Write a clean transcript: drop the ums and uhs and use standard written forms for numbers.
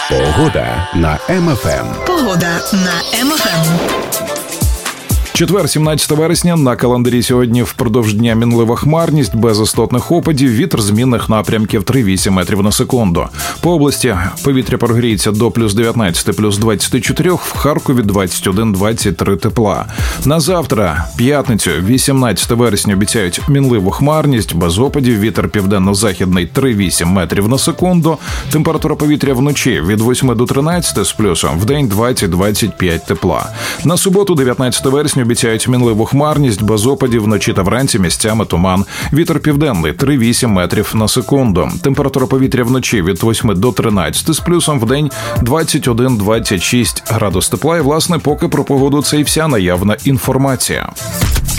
Погода на МФМ. Погода на МФМ. Четвер, 17 вересня, на календарі сьогодні впродовж дня мінлива хмарність, без істотних опадів, вітер змінних напрямків 3-8 метрів на секунду. По області повітря прогріється до плюс 19, плюс 24, в Харкові 21-23 тепла. На завтра, п'ятницю, 18 вересня, обіцяють мінливу хмарність, без опадів, вітер південно-західний 3-8 метрів на секунду, температура повітря вночі від 8 до 13 з плюсом, вдень 20-25 тепла. На суботу, 19 вересня, обіцяють мінливу хмарність, без опадів, вночі та вранці місцями туман. Вітер південний 3-8 метрів на секунду. Температура повітря вночі від 8 до 13 з плюсом, вдень 21-26 градус тепла. І, власне, поки про погоду це і вся наявна інформація.